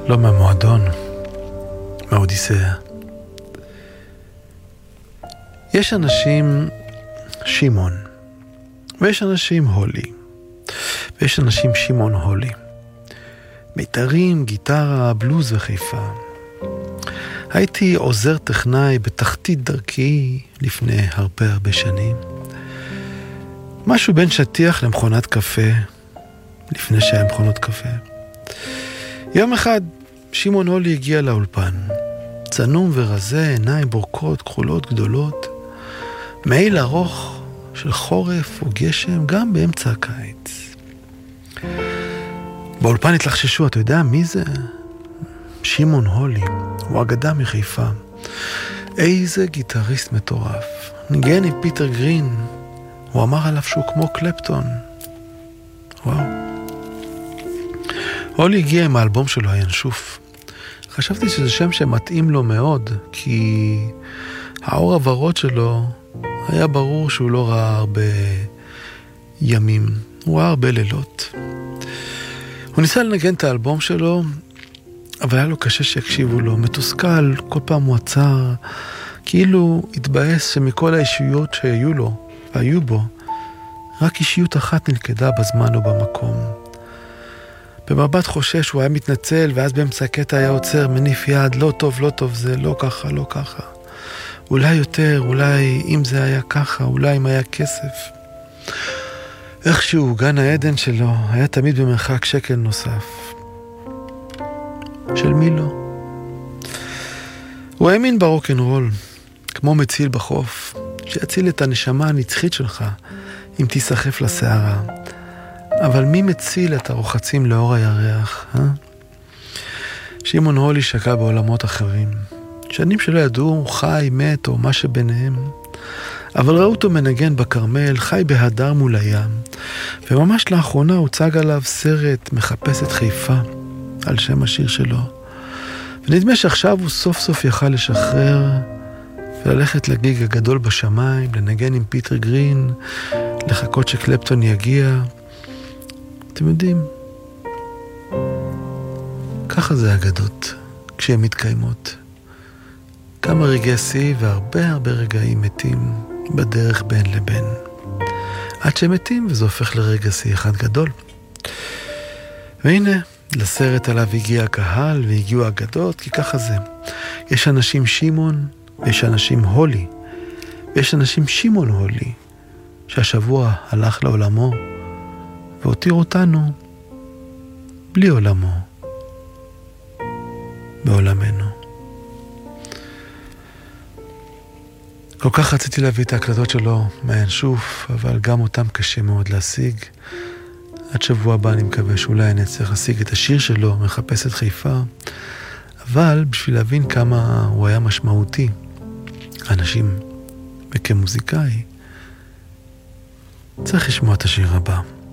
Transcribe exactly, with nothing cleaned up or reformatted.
לא מהמועדון, מהאודיסאה. יש אנשים שמעון, ויש אנשים הולי, ויש אנשים שמעון הולי. מיתרים, גיטרה, בלוז וחיפה. הייתי עוזר טכנאי בתחתית דרכי לפני הרבה הרבה שנים. משהו בין שטיח למכונת קפה, לפני שהיה מכונות קפה. יום אחד שמעון הולי הגיע לאולפן. צנום ורזה, עיניים בורקות, כחולות גדולות. מעיל ארוך של חורף או גשם, גם באמצע הקיץ. באולפן התלחששו, אתה יודע מי זה? שמעון הולי, הוא אגדה מחיפה. איזה גיטריסט מטורף. ניגן עם פיטר גרין. הוא אמר עליו שהוא כמו קלפטון. וואו. הולי הגיע עם האלבום שלו, הינשוף. חשבתי שזה שם שמתאים לו מאוד, כי האור הוורוד שלו היה ברור שהוא לא ראה הרבה ימים, הוא ראה הרבה לילות. הוא ניסה לנגן את האלבום שלו, אבל היה לו קשה שיקשיבו לו, מתוסכל, כל פעם הוא עצר, כאילו התבאס שמכל האישיות שהיו לו, והיו בו, רק אישיות אחת נלכדה בזמן או במקום. במבט חושש הוא היה מתנצל, ואז באמצע הקטע היה עוצר, מניף יד, לא טוב, לא טוב זה, לא ככה, לא ככה. אולי יותר, אולי אם זה היה ככה, אולי אם היה כסף. איכשהו גן העדן שלו היה תמיד במרחק שקל נוסף. של מי לא? הוא האמין ברוקנרול, כמו מציל בחוף, שיציל את הנשמה הנצחית שלך אם תיסחף לסערה. אבל מי מציל את הרוחצים לאור הירח, אה? שמעון הולי שקע בעולמות אחרים. שנים שלא ידעו חי, מת או מה שביניהם. אבל ראו אותו מנגן בקרמל, חי בהדר מול הים. וממש לאחרונה הוצג עליו סרט מחפש את חיפה, על שם השיר שלו. ונדמה שעכשיו הוא סוף סוף יכל לשחרר, וללכת לגיג הגדול בשמיים, לנגן עם פיטר גרין, לחכות שקלפטון יגיע. אתם יודעים, ככה זה אגדות, כשהן מתקיימות. כמה רגעי שיא והרבה הרבה רגעים מתים בדרך בין לבין. עד שמתים וזה הופך לרגע שיא אחד גדול. והנה, לסרט עליו הגיע הקהל והגיעו אגדות, כי ככה זה. יש אנשים שמעון ויש אנשים הולי. ויש אנשים שמעון הולי, שהשבוע הלך לעולמו והותיר אותנו בלי עולמו בעולמנו. כל כך רציתי להביא את ההקלטות שלו מהינשוף, אבל גם אותם קשה מאוד להשיג. עד שבוע הבא אני מקווה שאולי אני אצליח להשיג את השיר שלו, מחפש את חיפה. אבל בשביל להבין כמה הוא היה משמעותי, אנשים וכמוזיקאי, צריך לשמוע את השיר הבא.